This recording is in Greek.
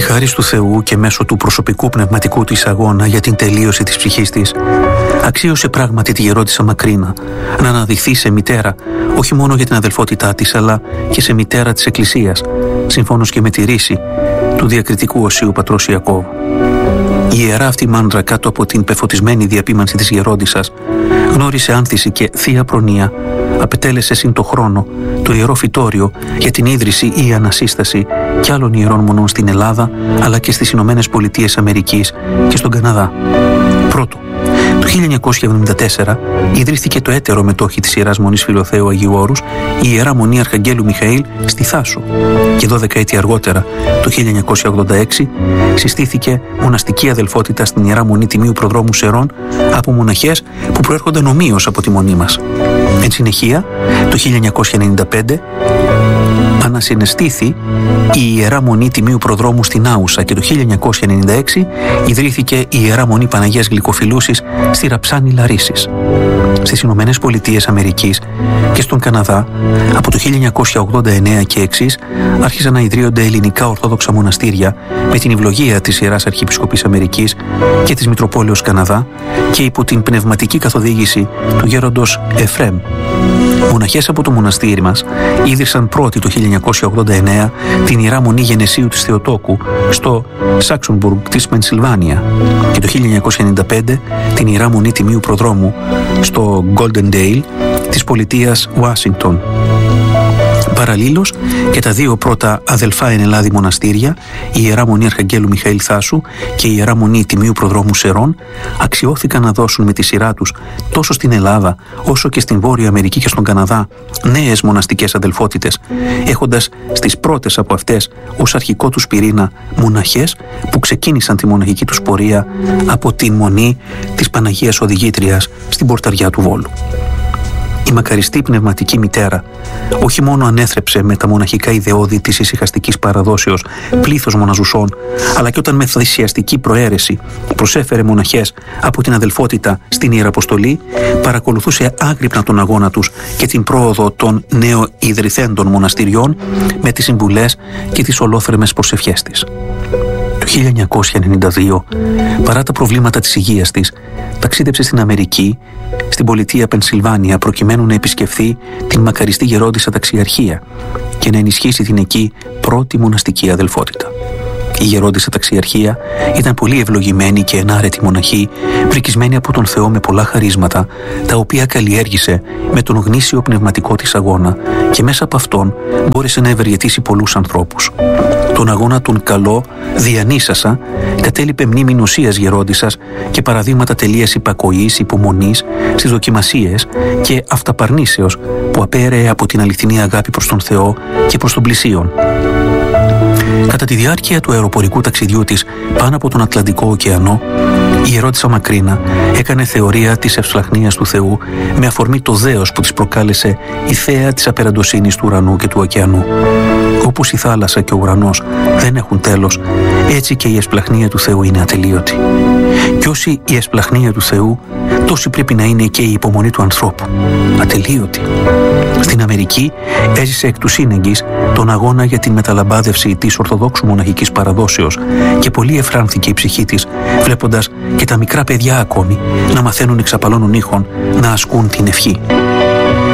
χάρις του Θεού και μέσω του προσωπικού πνευματικού της αγώνα για την τελείωση της ψυχής της, αξίωσε πράγματι τη γερόντισσα Μακρίνα να αναδειχθεί σε μητέρα, όχι μόνο για την αδελφότητά της, αλλά και σε μητέρα της Εκκλησίας, συμφώνως και με τη ρίση του διακριτικού οσίου πατρός Ιακώβ. Η ιερά αυτή μάντρα, κάτω από την πεφωτισμένη διαπίμανση της γερόντισσας, γνώρισε άνθηση και θεία προνοία, απετέλεσε συν το χρόνο το ιερό φυτόριο για την ίδρυση ή ανασύσταση κι άλλων ιερών μονών στην Ελλάδα, αλλά και στις Ηνωμένες Πολιτείες Αμερικής και στον Καναδά. Πρώτο, το 1974 ιδρύθηκε το έτερο μετόχι της Ιεράς Μονής Φιλοθέου Αγίου Όρους, η Ιερά Μονή Αρχαγγέλου Μιχαήλ στη Θάσο, και 12 έτη αργότερα, το 1986, συστήθηκε μοναστική αδελφότητα στην Ιερά Μονή Τιμίου Προδρόμου Σερών από μοναχές που προέρχονταν ομοίως από τη μονή μας. Εν συνεχεία, το 1995 ανασυναισθήθη η Ιερά Μονή Τιμίου Προδρόμου στην Άουσα και το 1996 ιδρύθηκε η Ιερά Μονή Παναγίας Γλυκοφιλούσης στη Ραψάνη Λαρίσης. Στις Ηνωμένες Πολιτείες Αμερικής και στον Καναδά, από το 1989 και εξής, άρχισαν να ιδρύονται ελληνικά ορθόδοξα μοναστήρια με την ευλογία της Ιεράς Αρχιεπισκοπής Αμερικής και της Μητροπόλεως Καναδά και υπό την πνευματική καθοδήγηση του γέροντος Εφρέμ. Μοναχές από το μοναστήρι μας ίδρυσαν πρώτοι το 1989 την Ιερά Μονή Γενεσίου της Θεοτόκου στο Σάξονμπουργκ της Πενσιλβάνια και το 1995 την Ιερά Μονή Τιμίου Προδρόμου στο Goldendale της πολιτείας Ουάσιγκτον. Παραλλήλως και τα δύο πρώτα αδελφά εν Ελλάδη μοναστήρια, η Ιερά Μονή Αρχαγγέλου Μιχαήλ Θάσου και η Ιερά Μονή Τιμίου Προδρόμου Σερών, αξιώθηκαν να δώσουν με τη σειρά τους τόσο στην Ελλάδα όσο και στην Βόρεια Αμερική και στον Καναδά νέες μοναστικές αδελφότητες, έχοντας στις πρώτες από αυτές ως αρχικό τους πυρήνα μοναχές που ξεκίνησαν τη μοναχική τους πορεία από την Μονή της Παναγίας Οδηγήτριας στην Πορταριά του Βόλου. Η μακαριστή πνευματική μητέρα όχι μόνο ανέθρεψε με τα μοναχικά ιδεώδη της ησυχαστικής παραδόσεως πλήθος μοναζουσών, αλλά και όταν με θυσιαστική προαίρεση προσέφερε μοναχές από την αδελφότητα στην Ιεραποστολή, παρακολουθούσε άγρυπνα τον αγώνα τους και την πρόοδο των νεοειδρυθέντων μοναστηριών με τις συμβουλές και τις ολόθρεμες προσευχές της. Το 1992, παρά τα προβλήματα της υγείας της, ταξίδεψε στην Αμερική, στην πολιτεία Πενσιλβάνια, προκειμένου να επισκεφθεί την μακαριστή γερόντισσα ταξιαρχία και να ενισχύσει την εκεί πρώτη μοναστική αδελφότητα. Η γερόντισσα ταξιαρχία ήταν πολύ ευλογημένη και ενάρετη μοναχή, πρικισμένη από τον Θεό με πολλά χαρίσματα, τα οποία καλλιέργησε με τον γνήσιο πνευματικό της αγώνα και μέσα από αυτόν μπόρεσε να ευεργετήσει πολλούς ανθρώπους. Τον αγώνα τον καλό διανύσασα κατέλειπε μνήμη νοσίας γερόντισσας και παραδείγματα τελείας υπακοής, υπομονής στις δοκιμασίες και αυταπαρνήσεως που απέρεε από την αληθινή αγάπη προς τον Θεό και προς τον πλησίον. Κατά τη διάρκεια του αεροπορικού ταξιδιού της πάνω από τον Ατλαντικό ωκεανό, η γερόντισσα Μακρίνα έκανε θεωρία της ευσπλαχνίας του Θεού με αφορμή το δέος που της προκάλεσε η θέα της απεραντοσύνης του ουρανού και του ωκεανού. Όπως η θάλασσα και ο ουρανός δεν έχουν τέλος, έτσι και η εσπλαχνία του Θεού είναι ατελείωτη. Κι όση η εσπλαχνία του Θεού, τόση πρέπει να είναι και η υπομονή του ανθρώπου, ατελείωτη. Στην Αμερική έζησε εκ του σύνεγγυς τον αγώνα για την μεταλαμπάδευση της Ορθοδόξου μοναχικής παραδόσεως και πολύ εφράνθηκε η ψυχή της, βλέποντας και τα μικρά παιδιά ακόμη να μαθαίνουν εξ απαλώνων ήχων να ασκούν την ευχή.